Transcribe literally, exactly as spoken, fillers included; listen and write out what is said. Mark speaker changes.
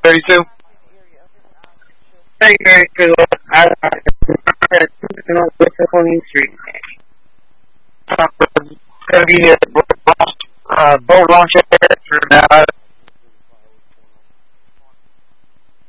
Speaker 1: thirty-two.
Speaker 2: Hey, thirty-two. I had two on West Street. It's gonna be a uh, boat launch for now.